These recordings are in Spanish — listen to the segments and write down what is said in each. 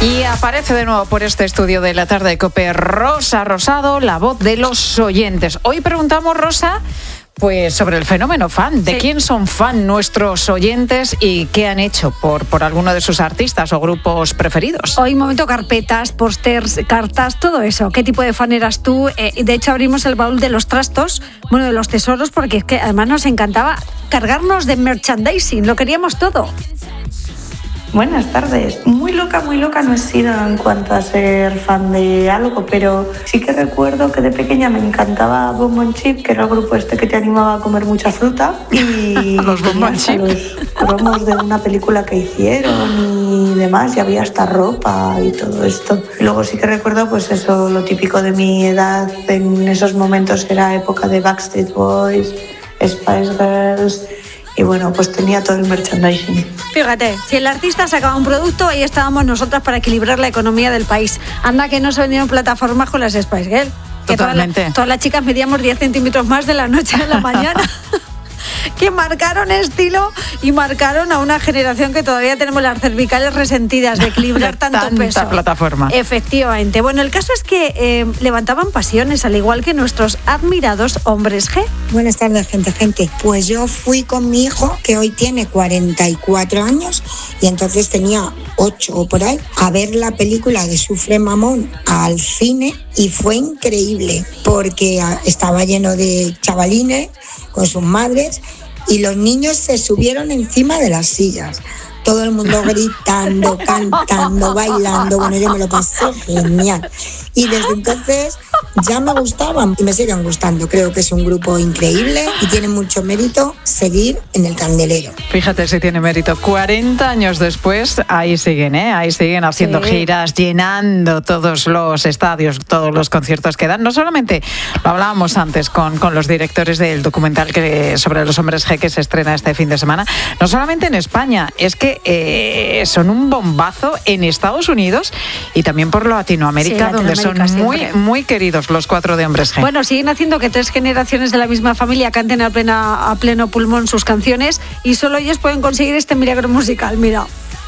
Y aparece de nuevo por este estudio de la tarde de COPE Rosa Rosado, la voz de los oyentes. Hoy preguntamos, Rosa, pues sobre el fenómeno fan. ¿De quién son fan nuestros oyentes y qué han hecho por alguno de sus artistas o grupos preferidos? Hoy momento carpetas, pósters, cartas, todo eso. ¿Qué tipo de fan eras tú? De hecho, abrimos el baúl de los trastos, bueno, de los tesoros, porque es que además nos encantaba cargarnos de merchandising, lo queríamos todo. Buenas tardes. Muy loca no he sido en cuanto a ser fan de algo, pero sí que recuerdo que de pequeña me encantaba Bon Bon Chip, que era el grupo este que te animaba a comer mucha fruta, y los Bon Bon Chip, los cromos de una película que hicieron y demás, y había hasta ropa y todo esto. Y luego sí que recuerdo, pues eso, lo típico de mi edad en esos momentos era época de Backstreet Boys, Spice Girls. Y bueno, pues tenía todo el merchandising. Fíjate, si el artista sacaba un producto, ahí estábamos nosotras para equilibrar la economía del país. Anda que no se vendieron plataformas con las Spice Girls. Totalmente. Todas las chicas medíamos 10 centímetros más de la noche a la mañana. Que marcaron estilo y marcaron a una generación que todavía tenemos las cervicales resentidas de equilibrar tanto peso. Tanta plataforma. Efectivamente. Bueno, el caso es que levantaban pasiones, al igual que nuestros admirados hombres G. Buenas tardes, gente. Pues yo fui con mi hijo, que hoy tiene 44 años, y entonces tenía 8 o por ahí, a ver la película de Sufre Mamón al cine, y fue increíble, porque estaba lleno de chavalines con sus madres, y los niños se subieron encima de las sillas. Todo el mundo gritando, cantando, bailando. Bueno, yo me lo pasé genial. Y desde entonces ya me gustaban y me siguen gustando. Creo que es un grupo increíble y tiene mucho mérito seguir en el candelero. Fíjate si tiene mérito. 40 años después, ahí siguen, Ahí siguen haciendo giras, llenando todos los estadios, todos los conciertos que dan. No solamente, lo hablábamos antes con los directores del documental sobre los hombres G que se estrena este fin de semana, no solamente en España, es que son un bombazo en Estados Unidos y también por Latinoamérica, donde son muy queridos los 4 de hombres G. Bueno, siguen haciendo que 3 generaciones de la misma familia canten a pleno pulmón sus canciones, y solo ellos pueden conseguir este milagro musical. Mira.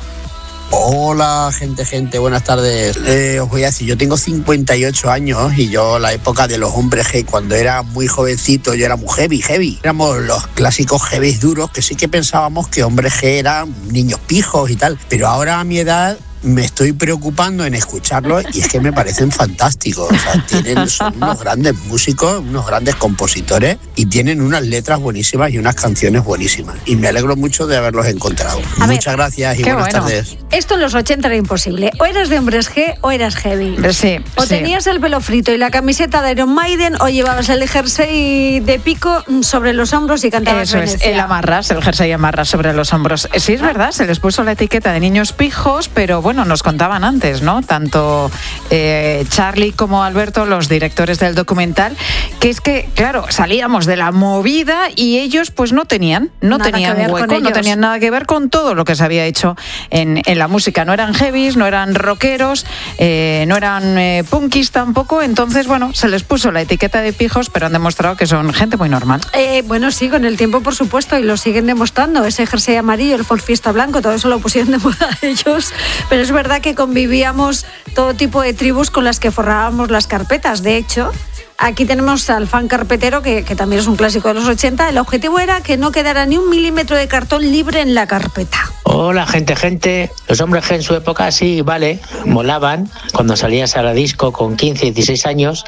Hola, gente, buenas tardes. Os voy a decir, yo tengo 58 años y yo la época de los hombres G, cuando era muy jovencito, yo era muy heavy. Éramos los clásicos heavy duros que sí que pensábamos que hombres G eran niños pijos y tal, pero ahora a mi edad me estoy preocupando en escucharlos y es que me parecen fantásticos. O sea, son unos grandes músicos, unos grandes compositores y tienen unas letras buenísimas y unas canciones buenísimas. Y me alegro mucho de haberlos encontrado. Muchas gracias y buenas tardes. Esto en los 80 era imposible. O eras de hombres G o eras heavy. Sí. O tenías el pelo frito y la camiseta de Iron Maiden, o llevabas el jersey de pico sobre los hombros y cantabas Eso Venecia. es, el jersey amarras sobre los hombros. Sí, es verdad, se les puso la etiqueta de niños pijos, pero bueno, nos contaban antes, ¿no? Tanto Charlie como Alberto, los directores del documental, que es que, claro, salíamos de la movida y ellos pues no tenían hueco, no tenían nada que ver con todo lo que se había hecho en la música. No eran heavies, no eran rockeros, no eran punkis tampoco, entonces, bueno, se les puso la etiqueta de pijos, pero han demostrado que son gente muy normal. Bueno, sí, con el tiempo, por supuesto, y lo siguen demostrando. Ese jersey amarillo, el Ford Fiesta blanco, todo eso lo pusieron de moda ellos, pero es verdad que convivíamos todo tipo de tribus con las que forrábamos las carpetas. De hecho, aquí tenemos al fan carpetero, que también es un clásico de los 80. El objetivo era que no quedara ni un milímetro de cartón libre en la carpeta. Hola, gente. Los hombres G en su época sí, vale, molaban cuando salías a la disco con 15, 16 años,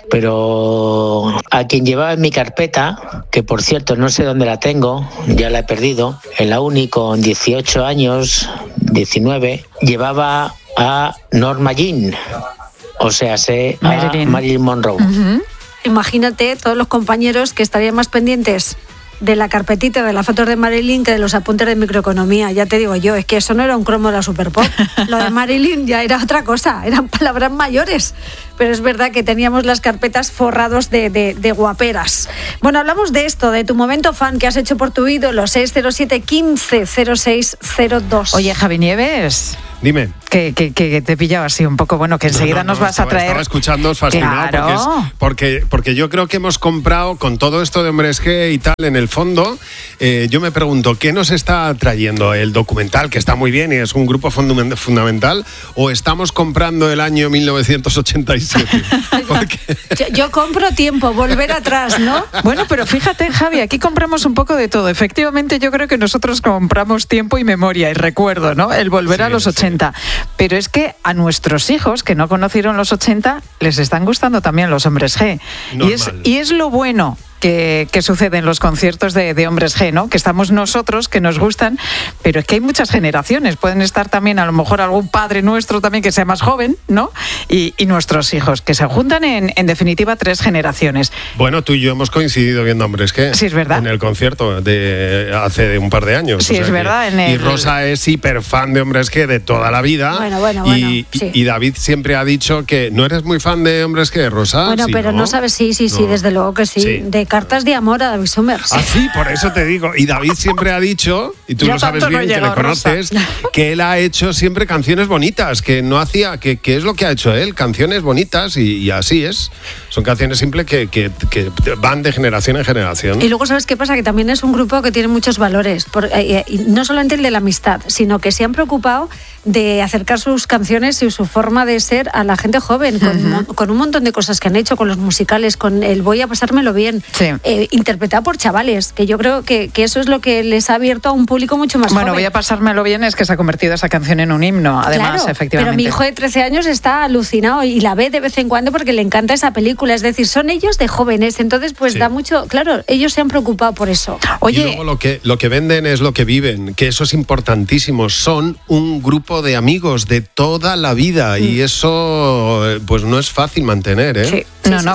pero a quien llevaba en mi carpeta, que por cierto no sé dónde la tengo, ya la he perdido, en la uni con 18 años, 19, llevaba a Norma Jean, o sea, a Marilyn Monroe. Uh-huh. Imagínate todos los compañeros que estarían más pendientes de la carpetita de las fotos de Marilyn que de los apuntes de microeconomía. Ya te digo yo, es que eso no era un cromo de la Superpop. Lo de Marilyn ya era otra cosa, eran palabras mayores. Pero es verdad que teníamos las carpetas forrados de guaperas. Bueno, hablamos de esto, de tu momento fan que has hecho por tu ídolo. 607 15 0602. Oye, Javi Nieves. Dime. Que te he pillado así un poco, bueno, que enseguida nos vas a traer. Estaba escuchando fascinado, claro. porque yo creo que hemos comprado con todo esto de hombres G y tal, en el fondo, yo me pregunto, ¿qué nos está trayendo el documental, que está muy bien y es un grupo fundamental, o estamos comprando el año 1987? Porque... yo compro tiempo, volver atrás, ¿no? Bueno, pero fíjate, Javi, aquí compramos un poco de todo. Efectivamente, yo creo que nosotros compramos tiempo y memoria y recuerdo, ¿no? El volver a los 80. Pero es que a nuestros hijos, que no conocieron los 80, les están gustando también los Hombres G. Y es lo bueno que sucede en los conciertos de Hombres G, ¿no? Que estamos nosotros, que nos gustan, pero es que hay muchas generaciones. Pueden estar también, a lo mejor, algún padre nuestro también que sea más joven, ¿no? Y nuestros hijos, que se juntan en definitiva 3 generaciones. Bueno, tú y yo hemos coincidido viendo Hombres G. Sí, es verdad. En el concierto de hace un par de años. Sí, es verdad. Y Rosa es hiper fan de Hombres G de toda la vida. Bueno. Y David siempre ha dicho que no eres muy fan de Hombres G, Rosa. Bueno, sí, pero no sabes, sí, desde luego que sí. De cartas de amor a David Summers. Ah, sí, por eso te digo. Y David siempre ha dicho, y tú lo sabes bien, que le conoces, que él ha hecho siempre canciones bonitas, que no hacía, que es lo que ha hecho él, canciones bonitas, y así es. Son canciones simples que van de generación en generación. Y luego, ¿sabes qué pasa? Que también es un grupo que tiene muchos valores. Y no solamente el de la amistad, sino que se han preocupado de acercar sus canciones y su forma de ser a la gente joven, con un montón de cosas que han hecho, con los musicales, con el voy a pasármelo bien, interpretado por chavales, que yo creo que eso es lo que les ha abierto a un público mucho más joven. Bueno, voy a pasármelo bien, es que se ha convertido esa canción en un himno, además, claro, efectivamente. Pero mi hijo de 13 años está alucinado y la ve de vez en cuando porque le encanta esa película, es decir, son ellos de jóvenes, entonces pues da mucho, claro, ellos se han preocupado por eso. Oye, y luego lo que venden es lo que viven, que eso es importantísimo, son un grupo de amigos de toda la vida y eso pues no es fácil mantener, ¿eh? Sí.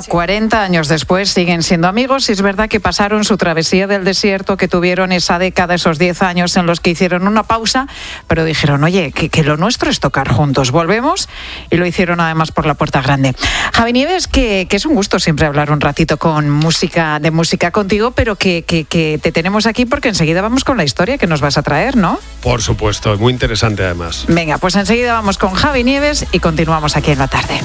40 años después siguen siendo amigos y es verdad que pasaron su travesía del desierto, que tuvieron esa década, esos 10 años en los que hicieron una pausa, pero dijeron, oye, que lo nuestro es tocar juntos, volvemos, y lo hicieron además por la puerta grande. Javi Nieves, que es un gusto siempre hablar un ratito de música contigo, pero que te tenemos aquí porque enseguida vamos con la historia que nos vas a traer, ¿no? Por supuesto, muy interesante además. Venga, pues enseguida vamos con Javi Nieves y continuamos aquí en la tarde.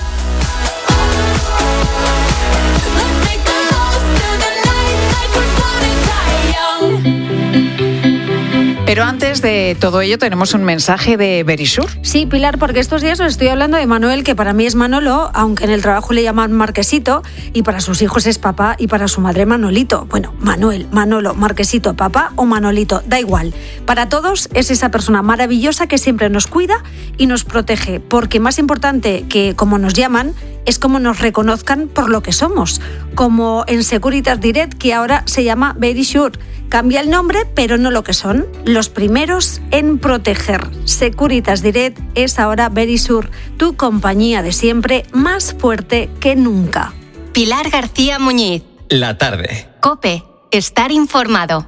Pero antes de todo ello tenemos un mensaje de Verisur. Sí, Pilar, porque estos días os estoy hablando de Manuel, que para mí es Manolo, aunque en el trabajo le llaman Marquesito, y para sus hijos es papá y para su madre Manolito. Bueno, Manuel, Manolo, Marquesito, papá o Manolito, da igual. Para todos es esa persona maravillosa que siempre nos cuida y nos protege, porque más importante que cómo nos llaman es cómo nos reconozcan por lo que somos, como en Securitas Direct, que ahora se llama Verisur. Cambia el nombre, pero no lo que son. Los primeros en proteger. Securitas Direct es ahora Verisur, tu compañía de siempre, más fuerte que nunca. Pilar García Muñiz. La tarde. COPE. Estar informado.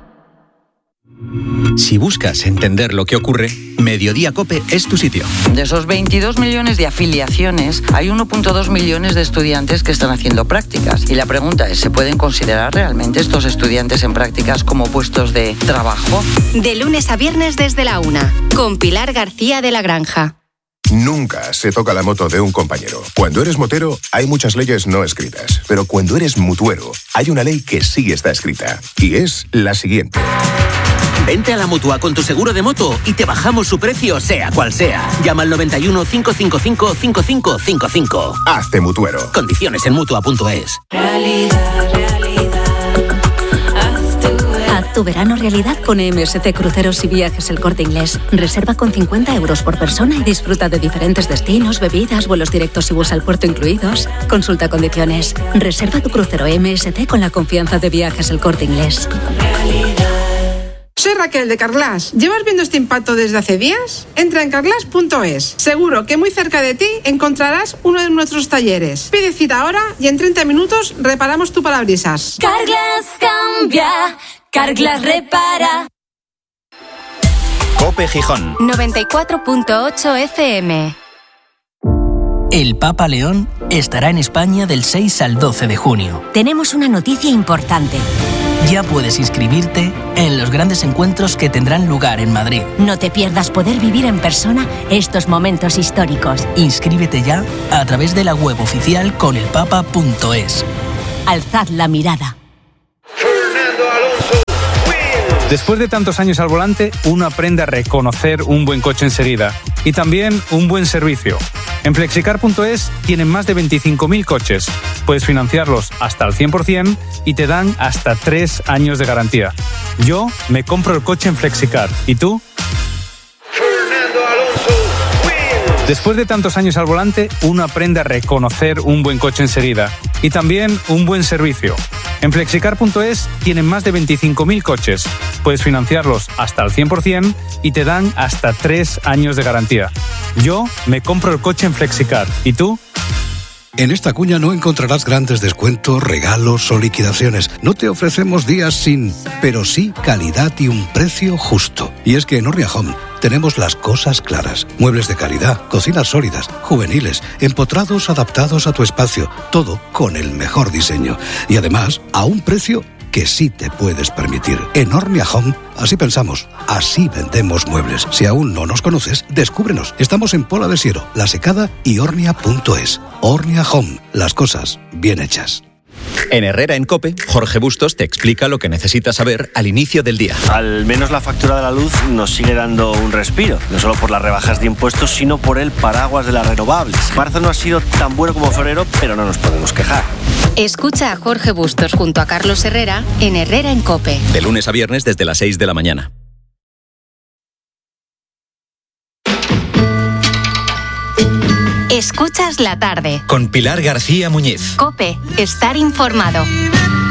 Si buscas entender lo que ocurre, Mediodía COPE es tu sitio. De esos 22 millones de afiliaciones, hay 1,2 millones de estudiantes que están haciendo prácticas. Y la pregunta es, ¿se pueden considerar realmente estos estudiantes en prácticas como puestos de trabajo? De lunes a viernes desde la 1, con Pilar García de la Granja. Nunca se toca la moto de un compañero. Cuando eres motero, hay muchas leyes no escritas. Pero cuando eres mutuero, hay una ley que sí está escrita. Y es la siguiente. Vente a la Mutua con tu seguro de moto y te bajamos su precio, sea cual sea. Llama al 91 555 5555. Hazte mutuero. Condiciones en Mutua.es. Haz tu verano realidad con MSC Cruceros y Viajes El Corte Inglés. Reserva con 50 euros por persona y disfruta de diferentes destinos, bebidas, vuelos directos y bus al puerto incluidos. Consulta condiciones. Reserva tu crucero MSC con la confianza de Viajes El Corte Inglés. Soy Raquel de Carglass. ¿Llevas viendo este impacto desde hace días? Entra en carglass.es. Seguro que muy cerca de ti encontrarás uno de nuestros talleres. Pide cita ahora y en 30 minutos reparamos tu parabrisas. Carglass cambia, Carglass repara. COPE Gijón 94.8 FM. El Papa León estará en España del 6 al 12 de junio. Tenemos una noticia importante. Ya puedes inscribirte en los grandes encuentros que tendrán lugar en Madrid. No te pierdas poder vivir en persona estos momentos históricos. Inscríbete ya a través de la web oficial conelpapa.es. Alzad la mirada. Fernando Alonso Después de tantos años al volante, uno aprende a reconocer un buen coche enseguida y también un buen servicio. En Flexicar.es tienen más de 25.000 coches. Puedes financiarlos hasta al 100% y te dan hasta 3 años de garantía. Yo me compro el coche en Flexicar. ¿Y tú? Después de tantos años al volante, uno aprende a reconocer un buen coche enseguida y también un buen servicio. En Flexicar.es tienen más de 25.000 coches. Puedes financiarlos hasta al 100% y te dan hasta 3 años de garantía. Yo me compro el coche en Flexicar. ¿Y tú? En esta cuña no encontrarás grandes descuentos, regalos o liquidaciones. No te ofrecemos días sin, pero sí calidad y un precio justo. Y es que en Ornia Home tenemos las cosas claras. Muebles de calidad, cocinas sólidas, juveniles, empotrados adaptados a tu espacio. Todo con el mejor diseño. Y además, a un precio que sí te puedes permitir. En Ornia Home, así pensamos, así vendemos muebles. Si aún no nos conoces, descúbrenos. Estamos en Pola de Siero, La Secada y Ornia.es. Ornia Home, las cosas bien hechas. En Herrera en COPE, Jorge Bustos te explica lo que necesitas saber al inicio del día. Al menos la factura de la luz nos sigue dando un respiro, no solo por las rebajas de impuestos, sino por el paraguas de las renovables. Marzo no ha sido tan bueno como febrero, pero no nos podemos quejar. Escucha a Jorge Bustos junto a Carlos Herrera en Herrera en COPE. De lunes a viernes desde las 6 de la mañana. Escuchas la tarde. Con Pilar García Muñiz. COPE, estar informado.